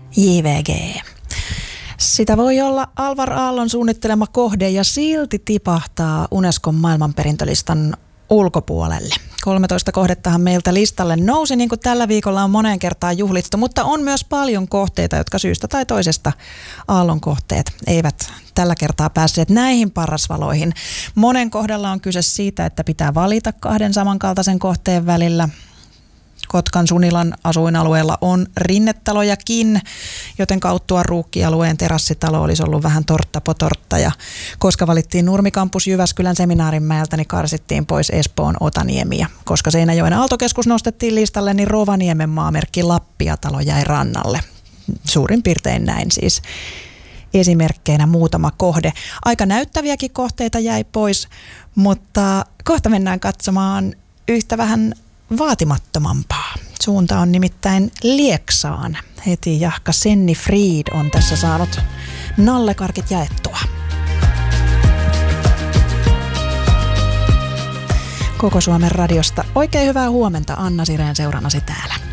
JVG. Sitä voi olla Alvar Aallon suunnittelema kohde ja silti tipahtaa Unescon maailmanperintölistan ulkopuolelle. 13 kohdettahan meiltä listalle nousi, niin kuin tällä viikolla on moneen kertaan juhlittu, mutta on myös paljon kohteita, jotka syystä tai toisesta Aallon kohteet eivät tällä kertaa päässeet näihin parasvaloihin. Monen kohdalla on kyse siitä, että pitää valita kahden samankaltaisen kohteen välillä. Kotkan Sunilan asuinalueella on rinnetalojakin, joten kauttua Ruukki-alueen terassitalo olisi ollut vähän tortta po tortta. Ja koska valittiin Nurmikampus Jyväskylän Seminaarinmäeltä, niin karsittiin pois Espoon Otaniemi. Ja koska Seinäjoen Aaltokeskus nostettiin listalle, niin Rovaniemen maamerkki Lappiatalo jäi rannalle. Suurin piirtein näin siis. Esimerkkeinä muutama kohde. Aika näyttäviäkin kohteita jäi pois, mutta kohta mennään katsomaan yhtä vähän vaatimattomampaa. Suunta on nimittäin Lieksaan. Heti jahka Senni Fried on tässä saanut nallekarkit jaettua. Koko Suomen radiosta oikein hyvää huomenta. Anna Sireen seurannasi täällä.